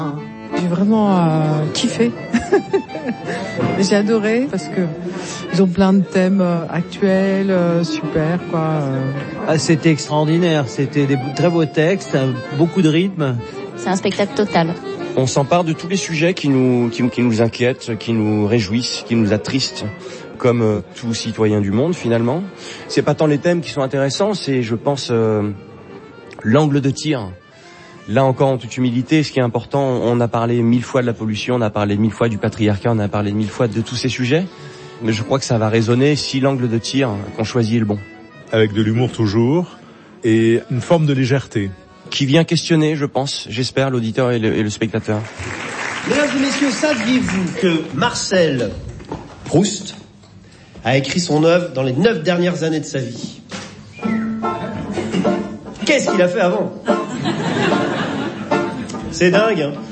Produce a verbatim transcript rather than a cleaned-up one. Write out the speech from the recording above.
J'ai vraiment euh, kiffé. J'ai adoré parce que ils ont plein de thèmes euh, actuels, euh, super quoi. Euh. Ah, c'était extraordinaire, c'était des très beaux textes, beaucoup de rythme. C'est un spectacle total. On s'empare de tous les sujets qui nous, qui, qui nous inquiètent, qui nous réjouissent, qui nous attristent, comme euh, tout citoyen du monde finalement. C'est pas tant les thèmes qui sont intéressants, c'est, je pense, euh, l'angle de tir. Là encore, en toute humilité, ce qui est important, on a parlé mille fois de la pollution, on a parlé mille fois du patriarcat, on a parlé mille fois de tous ces sujets. Mais je crois que ça va résonner si l'angle de tir qu'on choisit est le bon. Avec de l'humour toujours et une forme de légèreté. Qui vient questionner, je pense, j'espère, l'auditeur et le, et le spectateur. Mesdames et messieurs, saviez-vous que Marcel Proust a écrit son œuvre dans les neuf dernières années de sa vie? Qu'est-ce qu'il a fait avant? C'est dingue, hein.